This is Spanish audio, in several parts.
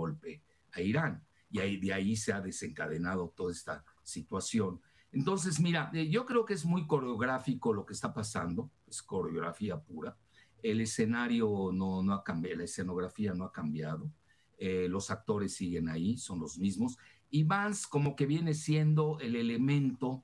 golpe a Irán. Y de ahí se ha desencadenado toda esta situación. Entonces, mira, yo creo que es muy coreográfico lo que está pasando, es coreografía pura. El escenario no ha cambiado, la escenografía no ha cambiado, los actores siguen ahí, son los mismos, y Vance como que viene siendo el elemento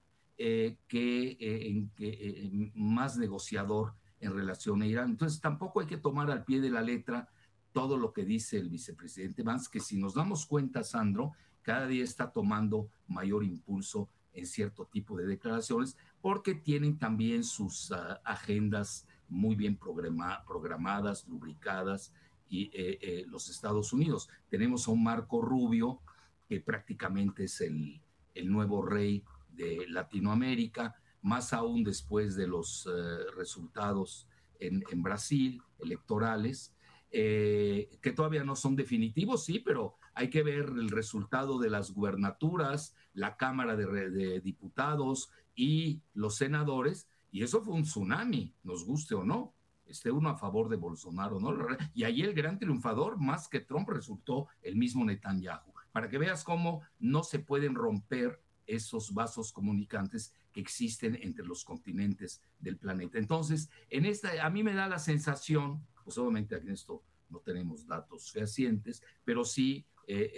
más negociador en relación a Irán. Entonces tampoco hay que tomar al pie de la letra todo lo que dice el vicepresidente Vance, que si nos damos cuenta, Sandro, cada día está tomando mayor impulso en cierto tipo de declaraciones, porque tienen también sus agendas muy bien programadas, lubricadas, y los Estados Unidos. Tenemos a un Marco Rubio, que prácticamente es el nuevo rey de Latinoamérica, más aún después de los resultados en Brasil, electorales, que todavía no son definitivos, sí, pero hay que ver el resultado de las gubernaturas, la Cámara de Diputados y los senadores, y eso fue un tsunami, nos guste o no, esté uno a favor de Bolsonaro, ¿no? Y ahí el gran triunfador, más que Trump, resultó el mismo Netanyahu, para que veas cómo no se pueden romper esos vasos comunicantes que existen entre los continentes del planeta. Entonces, a mí me da la sensación, pues obviamente en esto no tenemos datos fehacientes, pero sí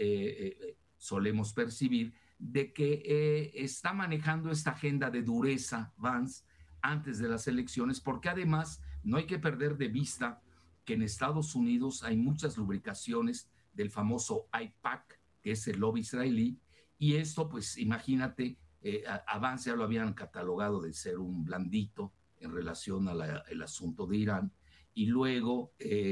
solemos percibir de que está manejando esta agenda de dureza Vance antes de las elecciones, porque además no hay que perder de vista que en Estados Unidos hay muchas lubricaciones del famoso AIPAC, que es el lobby israelí, y esto, pues imagínate, a Vance ya lo habían catalogado de ser un blandito en relación al asunto de Irán, y luego,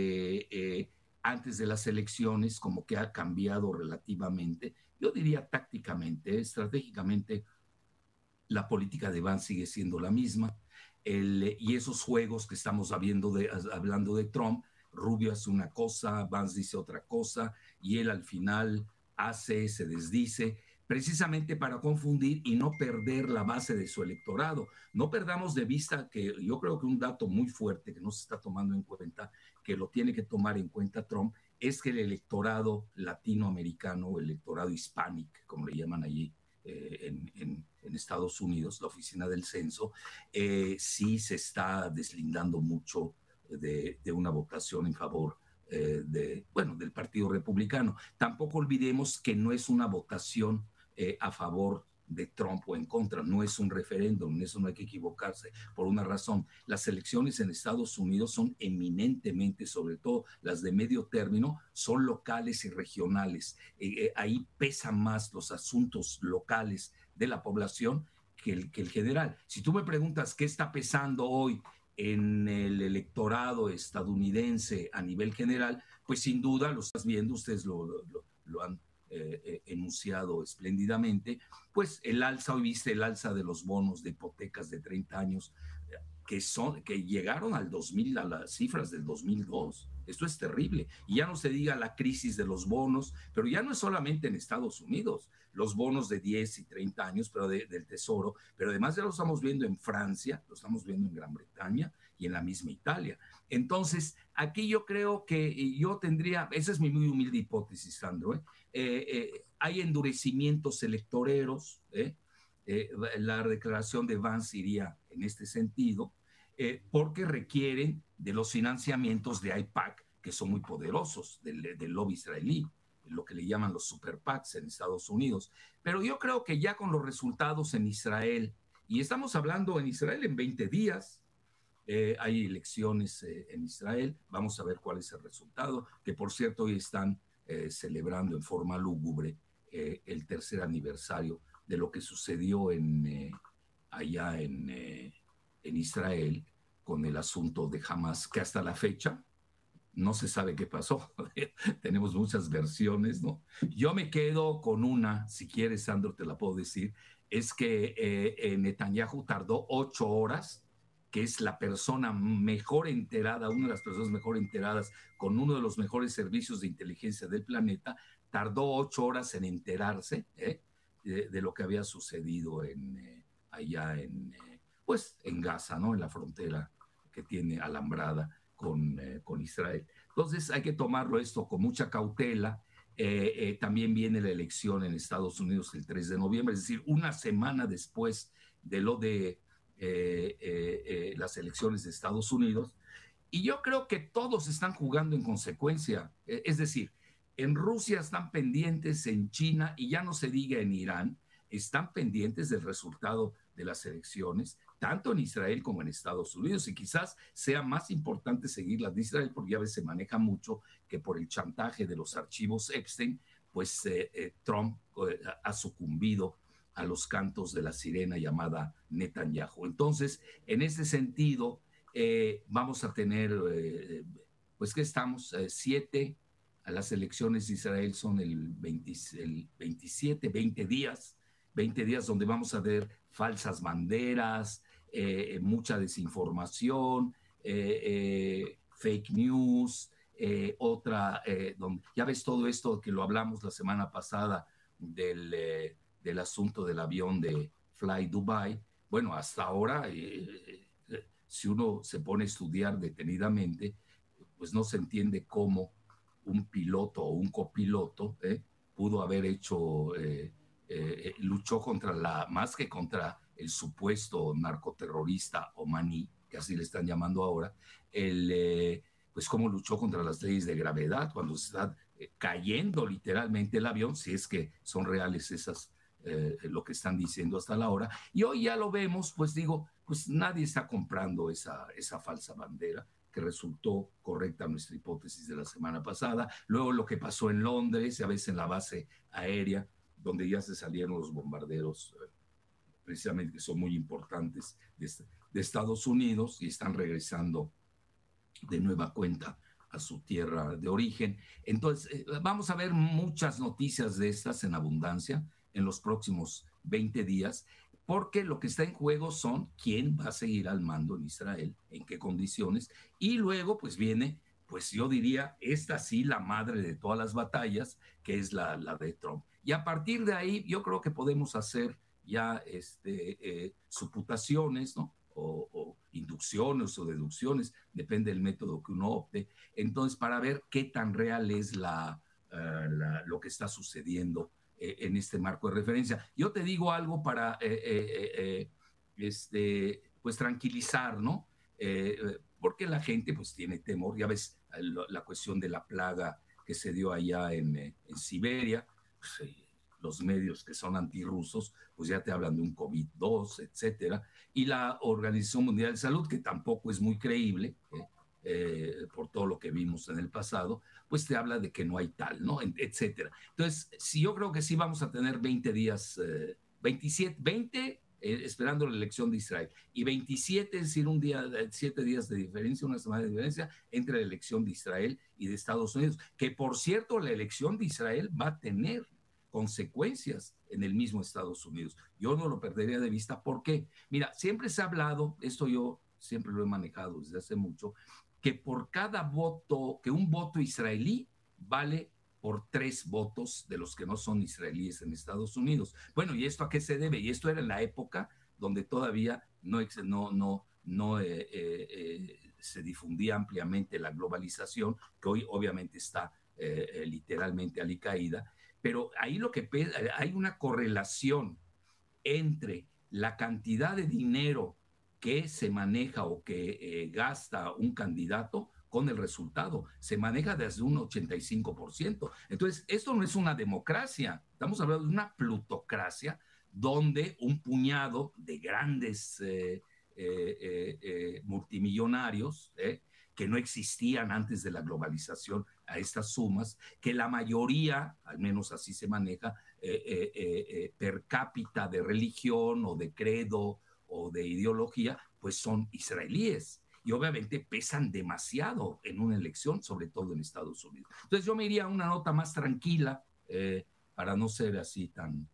antes de las elecciones, como que ha cambiado relativamente, yo diría tácticamente, estratégicamente, la política de Vance sigue siendo la misma, y esos juegos que estamos hablando de Trump, Rubio hace una cosa, Vance dice otra cosa, y él al final se desdice, precisamente para confundir y no perder la base de su electorado. No perdamos de vista que yo creo que un dato muy fuerte que no se está tomando en cuenta, que lo tiene que tomar en cuenta Trump, es que el electorado latinoamericano, el electorado hispánico, como le llaman allí en Estados Unidos, la oficina del censo, sí se está deslindando mucho de una votación en favor del Partido Republicano. Tampoco olvidemos que no es una votación a favor de Trump o en contra, no es un referéndum, en eso no hay que equivocarse, por una razón. Las elecciones en Estados Unidos son eminentemente, sobre todo las de medio término, son locales y regionales. Ahí pesan más los asuntos locales de la población que el general. Si tú me preguntas qué está pesando hoy en el electorado estadounidense a nivel general, pues sin duda lo estás viendo, ustedes lo han enunciado espléndidamente, pues hoy viste el alza de los bonos de hipotecas de 30 años que llegaron al 2000, a las cifras del 2002. Esto es terrible. Y ya no se diga la crisis de los bonos, pero ya no es solamente en Estados Unidos, los bonos de 10 y 30 años pero del Tesoro, pero además ya lo estamos viendo en Francia, lo estamos viendo en Gran Bretaña y en la misma Italia. Entonces, aquí yo creo que yo tendría, esa es mi muy humilde hipótesis, Sandro, hay endurecimientos electoreros, la declaración de Vance iría en este sentido, porque requieren de los financiamientos de AIPAC, que son muy poderosos, del lobby israelí, lo que le llaman los super PACs en Estados Unidos. Pero yo creo que ya con los resultados en Israel, y estamos hablando en Israel en 20 días, hay elecciones en Israel, vamos a ver cuál es el resultado, que por cierto hoy están celebrando en forma lúgubre el tercer aniversario de lo que sucedió allá en Israel con el asunto de Hamas, que hasta la fecha no se sabe qué pasó. Tenemos muchas versiones, ¿no? Yo me quedo con una, si quieres, Sandro, te la puedo decir, es que Netanyahu tardó 8 horas, que es la persona mejor enterada, una de las personas mejor enteradas, con uno de los mejores servicios de inteligencia del planeta, tardó 8 horas en enterarse de lo que había sucedido allá pues en Gaza, ¿no? En la frontera que tiene alambrada con Israel. Entonces hay que tomarlo esto con mucha cautela. También viene la elección en Estados Unidos el 3 de noviembre, es decir, una semana después de lo de las elecciones de Estados Unidos. Y yo creo que todos están jugando en consecuencia. Es decir, en Rusia están pendientes, en China, y ya no se diga en Irán, están pendientes del resultado de las elecciones, tanto en Israel como en Estados Unidos. Y quizás sea más importante seguir las de Israel, porque ya a veces se maneja mucho que por el chantaje de los archivos Epstein, pues Trump ha sucumbido a los cantos de la sirena llamada Netanyahu. Entonces, en ese sentido, vamos a tener, pues que estamos, 7, a las elecciones de Israel son el 27, 20 días donde vamos a ver falsas banderas, mucha desinformación, fake news, donde ya ves todo esto que lo hablamos la semana pasada del asunto del avión de Fly Dubai. Bueno, hasta ahora, si uno se pone a estudiar detenidamente, pues no se entiende cómo un piloto o un copiloto pudo haber hecho, luchó más que contra el supuesto narcoterrorista omaní, que así le están llamando ahora, pues cómo luchó contra las leyes de gravedad cuando se está cayendo literalmente el avión, si es que son reales esas, lo que están diciendo hasta la hora. Y hoy ya lo vemos, pues digo, pues nadie está comprando esa falsa bandera, que resultó correcta nuestra hipótesis de la semana pasada. Luego lo que pasó en Londres, a veces en la base aérea, donde ya se salieron los bombarderos, precisamente que son muy importantes de Estados Unidos, y están regresando de nueva cuenta a su tierra de origen. Entonces, vamos a ver muchas noticias de estas en abundancia en los próximos 20 días, porque lo que está en juego son quién va a seguir al mando en Israel, en qué condiciones, y luego pues viene, pues yo diría, esta sí la madre de todas las batallas, que es la de Trump. Y a partir de ahí yo creo que podemos hacer ya suputaciones, ¿no? O inducciones o deducciones, depende del método que uno opte. Entonces, para ver qué tan real es lo que está sucediendo en este marco de referencia. Yo te digo algo para pues tranquilizar, ¿no? Porque la gente pues tiene temor, ya ves la cuestión de la plaga que se dio allá en Siberia, pues, los medios que son antirrusos, pues ya te hablan de un COVID-2, etcétera, y la Organización Mundial de Salud, que tampoco es muy creíble, por todo lo que vimos en el pasado, pues te habla de que no hay tal, ¿no? Etcétera. Entonces, sí, yo creo que sí vamos a tener 20 días, 27, 20 esperando la elección de Israel, y 27, es decir, 7 días de diferencia, una semana de diferencia entre la elección de Israel y de Estados Unidos, que por cierto, la elección de Israel va a tener consecuencias en el mismo Estados Unidos. Yo no lo perdería de vista. ¿Por qué? Mira, siempre se ha hablado, esto yo siempre lo he manejado desde hace mucho, que por cada voto, que un voto israelí vale por 3 votos de los que no son israelíes en Estados Unidos. Bueno, ¿y esto a qué se debe? Y esto era en la época donde todavía no se difundía ampliamente la globalización, que hoy obviamente está literalmente alicaída, pero ahí hay una correlación entre la cantidad de dinero que se maneja o que gasta un candidato con el resultado. Se maneja desde un 85%. Entonces, esto no es una democracia, estamos hablando de una plutocracia donde un puñado de grandes multimillonarios, que no existían antes de la globalización a estas sumas, que la mayoría, al menos así se maneja, per cápita de religión o de credo o de ideología, pues son israelíes. Y obviamente pesan demasiado en una elección, sobre todo en Estados Unidos. Entonces yo me iría a una nota más tranquila, para no ser así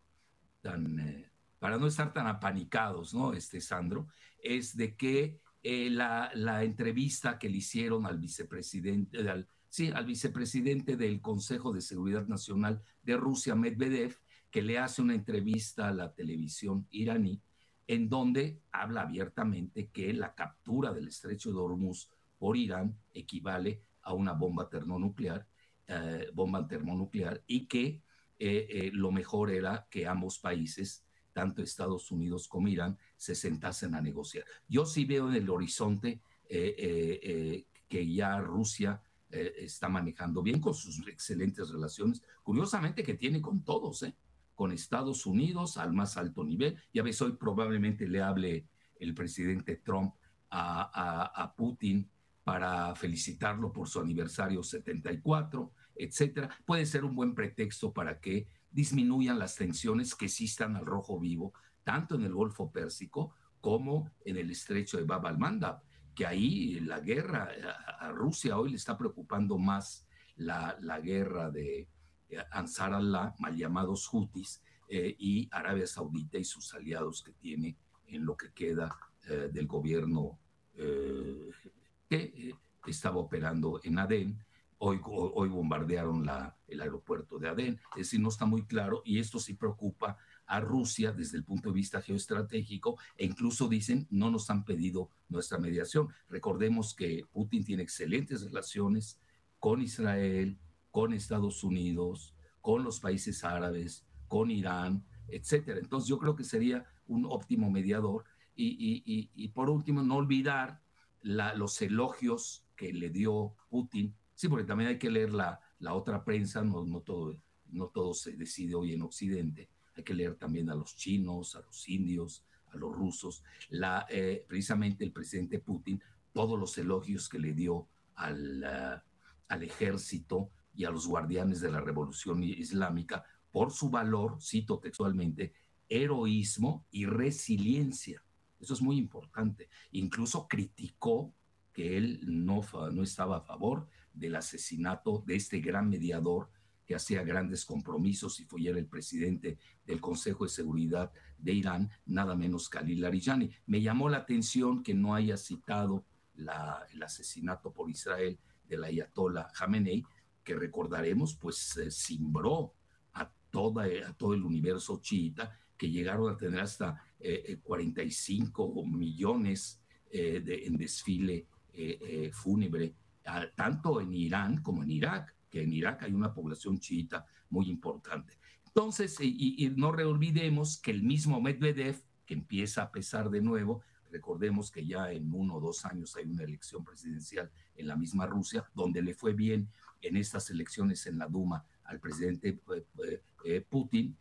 para no estar tan apanicados, ¿no? Sandro, es de que la entrevista que le hicieron al vicepresidente, al vicepresidente del Consejo de Seguridad Nacional de Rusia, Medvedev, que le hace una entrevista a la televisión iraní, en donde habla abiertamente que la captura del estrecho de Hormuz por Irán equivale a una bomba termonuclear, bomba termonuclear y que lo mejor era que ambos países, tanto Estados Unidos como Irán, se sentasen a negociar. Yo sí veo en el horizonte que ya Rusia está manejando bien con sus excelentes relaciones, curiosamente que tiene con todos, con Estados Unidos al más alto nivel. Ya ves, hoy probablemente le hable el presidente Trump a Putin para felicitarlo por su aniversario 74, etcétera. Puede ser un buen pretexto para que disminuyan las tensiones que existan al rojo vivo, tanto en el Golfo Pérsico como en el estrecho de Bab al-Mandab, que ahí la guerra a Rusia hoy le está preocupando más la guerra de Ansar Allah, mal llamados Houthis, y Arabia Saudita y sus aliados que tiene en lo que queda del gobierno que estaba operando en Adén. Hoy bombardearon el aeropuerto de Adén, es decir, no está muy claro y esto sí preocupa a Rusia desde el punto de vista geoestratégico e incluso dicen no nos han pedido nuestra mediación. Recordemos que Putin tiene excelentes relaciones con Israel, con Estados Unidos, con los países árabes, con Irán, etcétera. Entonces yo creo que sería un óptimo mediador y por último no olvidar los elogios que le dio Putin. Sí, porque también hay que leer la otra prensa, no todo se decide hoy en Occidente. Hay que leer también a los chinos, a los indios, a los rusos. Precisamente el presidente Putin, todos los elogios que le dio al ejército y a los guardianes de la revolución islámica por su valor, cito textualmente, heroísmo y resiliencia. Eso es muy importante. Incluso criticó que él no estaba a favor del asesinato de este gran mediador que hacía grandes compromisos y fue el presidente del Consejo de Seguridad de Irán, nada menos Khalil Larijani. Me llamó la atención que no haya citado el asesinato por Israel del ayatollah Jamenei, que recordaremos, pues cimbró a todo el universo chiita, que llegaron a tener hasta 45 millones en desfile fúnebre, tanto en Irán como en Irak, que en Irak hay una población chiita muy importante. Entonces, y no olvidemos que el mismo Medvedev, que empieza a pesar de nuevo, recordemos que ya en 1 o 2 años hay una elección presidencial en la misma Rusia, donde le fue bien en estas elecciones en la Duma al presidente Putin,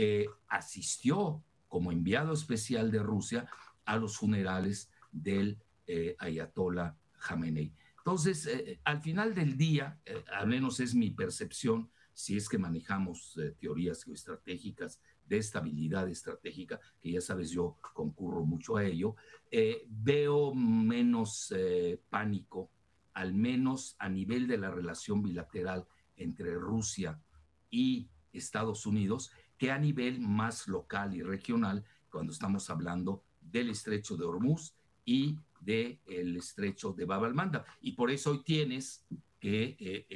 asistió como enviado especial de Rusia a los funerales del ayatollah Jamenei. Entonces, al final del día, al menos es mi percepción, si es que manejamos teorías geoestratégicas de estabilidad estratégica, que ya sabes, yo concurro mucho a ello, veo menos pánico, al menos a nivel de la relación bilateral entre Rusia y Estados Unidos, que a nivel más local y regional, cuando estamos hablando del estrecho de Hormuz y del estrecho de Bab al-Mandab. Y por eso hoy tienes que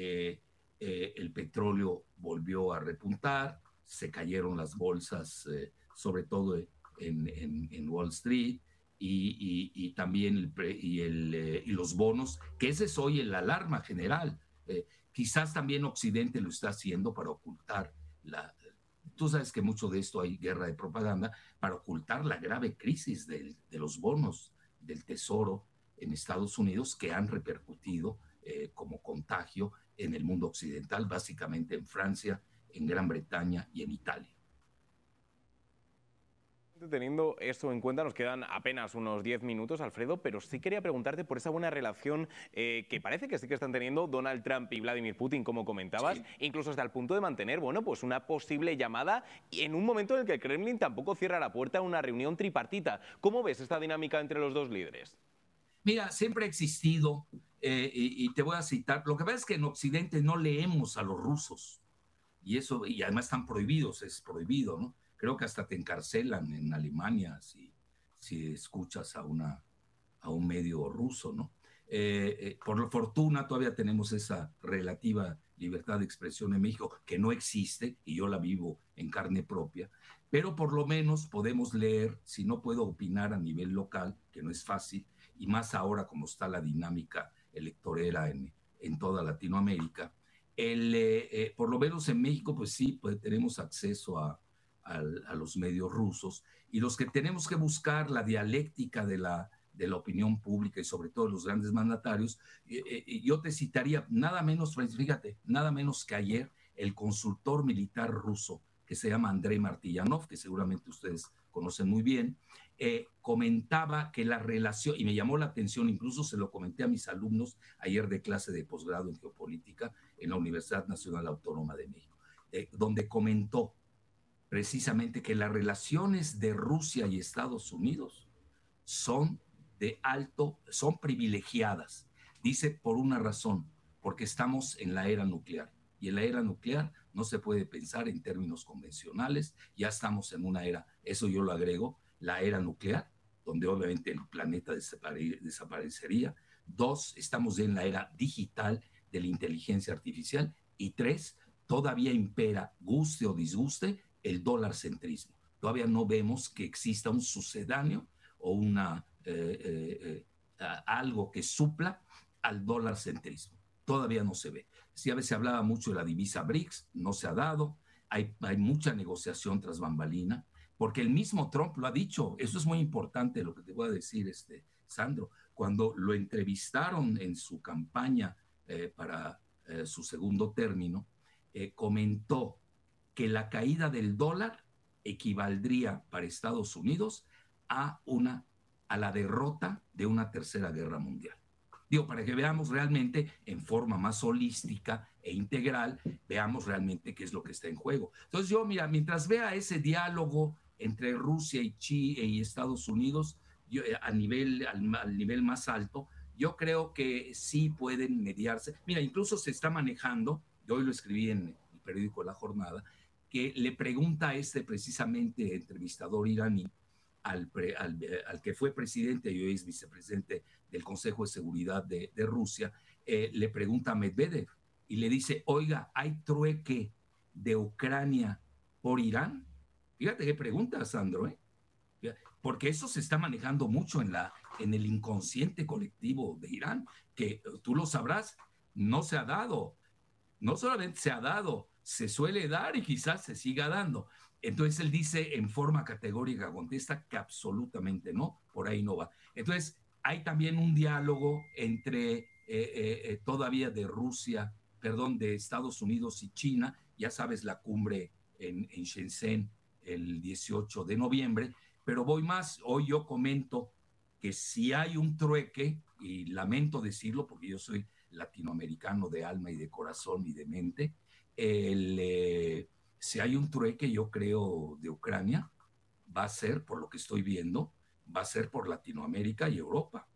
el petróleo volvió a repuntar, se cayeron las bolsas, sobre todo en Wall Street, y también y los bonos, que ese es hoy la alarma general. Quizás también Occidente lo está haciendo para ocultar tú sabes que mucho de esto hay guerra de propaganda, para ocultar la grave crisis de los bonos del Tesoro en Estados Unidos que han repercutido como contagio en el mundo occidental, básicamente en Francia, en Gran Bretaña y en Italia. Teniendo eso en cuenta, nos quedan apenas unos 10 minutos, Alfredo, pero sí quería preguntarte por esa buena relación que parece que sí que están teniendo Donald Trump y Vladimir Putin, como comentabas, sí, incluso hasta el punto de mantener, bueno, pues una posible llamada en un momento en el que el Kremlin tampoco cierra la puerta a una reunión tripartita. ¿Cómo ves esta dinámica entre los dos líderes? Mira, siempre ha existido, y te voy a citar, lo que pasa es que en Occidente no leemos a los rusos, y además están prohibidos, es prohibido, ¿no? Creo que hasta te encarcelan en Alemania si escuchas a un medio ruso, ¿no? Por fortuna todavía tenemos esa relativa libertad de expresión en México, que no existe, y yo la vivo en carne propia, pero por lo menos podemos leer, si no puedo opinar a nivel local, que no es fácil, y más ahora como está la dinámica electorera en toda Latinoamérica, Por lo menos en México, pues sí, pues tenemos acceso a los medios rusos, y los que tenemos que buscar la dialéctica de la opinión pública y sobre todo los grandes mandatarios, yo te citaría nada menos, fíjate, nada menos que ayer el consultor militar ruso, que se llama Andrei Martillanov, que seguramente ustedes conocen muy bien, comentaba que la relación, y me llamó la atención, incluso se lo comenté a mis alumnos ayer de clase de posgrado en geopolítica en la Universidad Nacional Autónoma de México, donde comentó precisamente que las relaciones de Rusia y Estados Unidos son son privilegiadas. Dice por una razón, porque estamos en la era nuclear. Y en la era nuclear no se puede pensar en términos convencionales, ya estamos en una era, eso yo lo agrego, la era nuclear, donde obviamente el planeta desaparecería. 2, estamos en la era digital de la inteligencia artificial. Y 3, todavía impera, guste o disguste, el dolarcentrismo. Todavía no vemos que exista un sucedáneo o algo que supla al dolarcentrismo. Todavía no se ve. Sí, a veces se hablaba mucho de la divisa BRICS, no se ha dado. Hay mucha negociación tras bambalina, porque el mismo Trump lo ha dicho. Eso es muy importante lo que te voy a decir, Sandro. Cuando lo entrevistaron en su campaña para su segundo término, comentó que la caída del dólar equivaldría para Estados Unidos a la derrota de una tercera guerra mundial. Digo, para que veamos realmente en forma más holística e integral, veamos realmente qué es lo que está en juego. Entonces yo, mira, mientras vea ese diálogo entre Rusia y Estados Unidos, al nivel más alto, yo creo que sí pueden mediarse. Mira, incluso se está manejando, yo hoy lo escribí en el periódico La Jornada, que le pregunta a precisamente entrevistador iraní, al que fue presidente y hoy es vicepresidente del Consejo de Seguridad de Rusia, le pregunta a Medvedev y le dice, oiga, ¿hay trueque de Ucrania por Irán? Fíjate qué pregunta, Sandro, porque eso se está manejando mucho en el inconsciente colectivo de Irán, que tú lo sabrás, no se ha dado. No solamente se ha dado, se suele dar y quizás se siga dando. Entonces él dice en forma categórica, contesta que absolutamente no, por ahí no va. Entonces hay también un diálogo entre todavía de de Estados Unidos y China, ya sabes, la cumbre en Shenzhen el 18 de noviembre, pero voy más, hoy yo comento que si hay un trueque, y lamento decirlo porque yo soy latinoamericano de alma y de corazón y de mente, si hay un trueque, yo creo, de Ucrania, va a ser, por lo que estoy viendo, va a ser por Latinoamérica y Europa.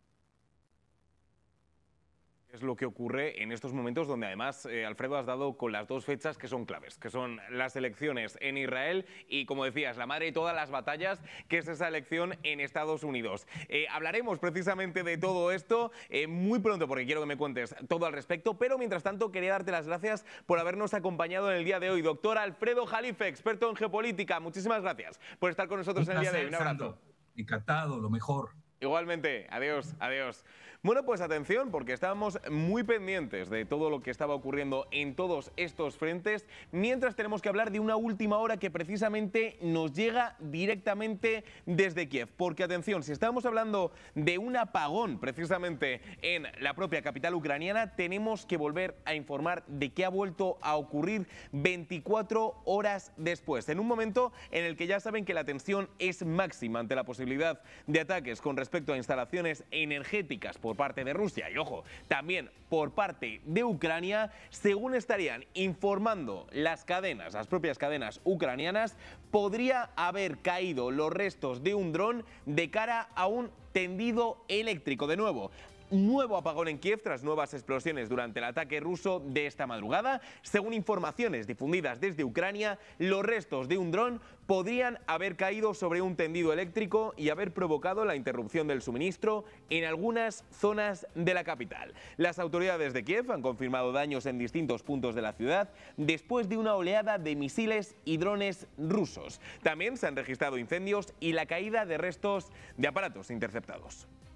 Es lo que ocurre en estos momentos donde además, Alfredo, has dado con las dos fechas que son claves, que son las elecciones en Israel y, como decías, la madre de todas las batallas, que es esa elección en Estados Unidos. Hablaremos precisamente de todo esto muy pronto, porque quiero que me cuentes todo al respecto, pero mientras tanto quería darte las gracias por habernos acompañado en el día de hoy. Doctor Alfredo Jalife, experto en geopolítica, muchísimas gracias por estar con nosotros en el día de hoy. Un abrazo. Encantado, lo mejor. Igualmente, adiós, adiós. Bueno, pues atención, porque estábamos muy pendientes de todo lo que estaba ocurriendo en todos estos frentes, mientras tenemos que hablar de una última hora que precisamente nos llega directamente desde Kiev. Porque atención, si estamos hablando de un apagón precisamente en la propia capital ucraniana, tenemos que volver a informar de qué ha vuelto a ocurrir 24 horas después, en un momento en el que ya saben que la tensión es máxima ante la posibilidad de ataques con respecto a instalaciones energéticas por parte de Rusia y, ojo, también por parte de Ucrania. Según estarían informando las propias cadenas ucranianas, podría haber caído los restos de un dron de cara a un tendido eléctrico. De nuevo, nuevo apagón en Kiev tras nuevas explosiones durante el ataque ruso de esta madrugada. Según informaciones difundidas desde Ucrania, los restos de un dron podrían haber caído sobre un tendido eléctrico y haber provocado la interrupción del suministro en algunas zonas de la capital. Las autoridades de Kiev han confirmado daños en distintos puntos de la ciudad después de una oleada de misiles y drones rusos. También se han registrado incendios y la caída de restos de aparatos interceptados.